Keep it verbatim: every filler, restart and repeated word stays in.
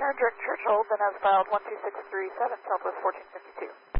Aaron Dirk Church Hold, then as filed one two six three seven, Southwest fourteen fifty-two.